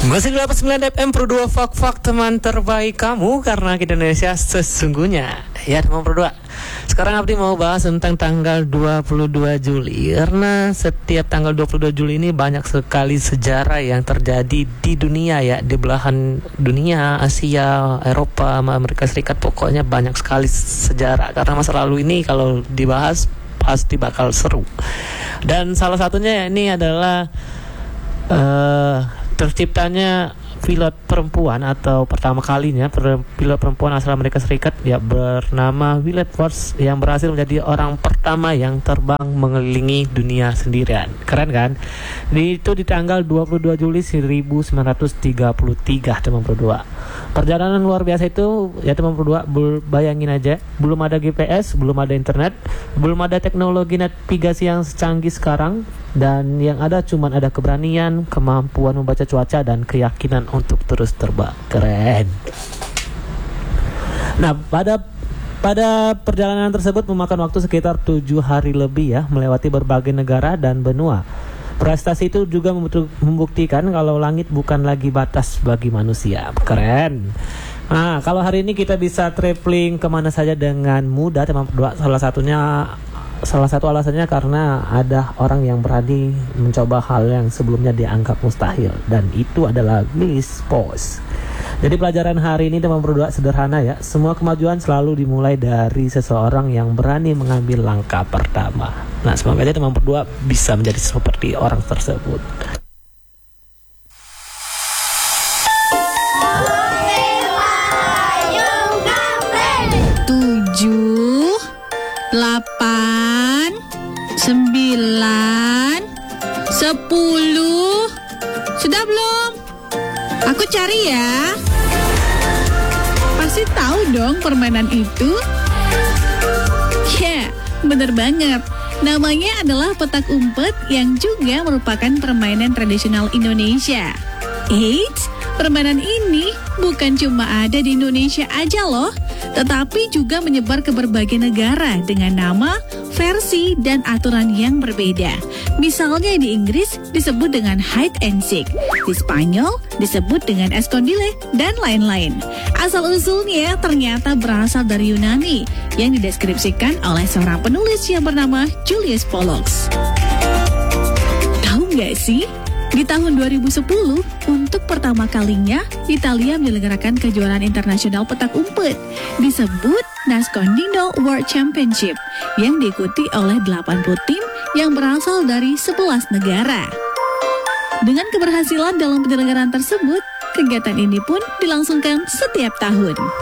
Masih 89 FM Pro 2 Fak teman terbaik kamu, karena kita Indonesia sesungguhnya. Ya teman Pro 2. Sekarang Abdi mau bahas tentang tanggal 22 Juli. Karena setiap tanggal 22 Juli ini banyak sekali sejarah yang terjadi di dunia ya. Di belahan dunia, Asia, Eropa, Amerika Serikat. Pokoknya banyak sekali sejarah. Karena masa lalu ini kalau dibahas pasti bakal seru. Dan salah satunya ini adalah terciptanya pilot perempuan atau pertama kalinya pilot perempuan asal Amerika Serikat ya, bernama Willet Watts, yang berhasil menjadi orang pertama yang terbang mengelilingi dunia sendirian. Keren kan? Itu di tanggal 22 Juli 1933 teman berdua. Perjalanan luar biasa itu ya teman berdua. Bayangin aja, belum ada GPS, belum ada internet, belum ada teknologi navigasi yang secanggih sekarang, dan yang ada cuman ada keberanian, kemampuan membaca cuaca, dan keyakinan untuk terus terbang. Keren. Nah, pada perjalanan tersebut memakan waktu sekitar 7 hari lebih ya, melewati berbagai negara dan benua. Prestasi itu juga membuktikan kalau langit bukan lagi batas bagi manusia. Keren. Nah, kalau hari ini kita bisa traveling kemana saja dengan mudah teman berdua. Salah satu alasannya karena ada orang yang berani mencoba hal yang sebelumnya dianggap mustahil, dan itu adalah Miss Pos. Jadi pelajaran hari ini teman berdua sederhana ya. Semua kemajuan selalu dimulai dari seseorang yang berani mengambil langkah pertama. Nah, semoga aja teman berdua bisa menjadi seperti orang tersebut. 9, 10. Sudah belum? Aku cari ya. Pasti tahu dong permainan itu. Ya, bener banget. Namanya adalah petak umpet, yang juga merupakan permainan tradisional Indonesia. Eits, permainan ini bukan cuma ada di Indonesia aja loh, tetapi juga menyebar ke berbagai negara dengan nama, versi, dan aturan yang berbeda. Misalnya di Inggris disebut dengan hide and seek, di Spanyol disebut dengan escondite, dan lain-lain. Asal-usulnya ternyata berasal dari Yunani, yang dideskripsikan oleh seorang penulis yang bernama Julius Pollux. Tahu nggak sih? Di tahun 2010, untuk pertama kalinya, Italia menyelenggarakan kejuaraan internasional petak umpet, disebut Nascondino World Championship, yang diikuti oleh 80 tim yang berasal dari 11 negara. Dengan keberhasilan dalam penyelenggaraan tersebut, kegiatan ini pun dilangsungkan setiap tahun.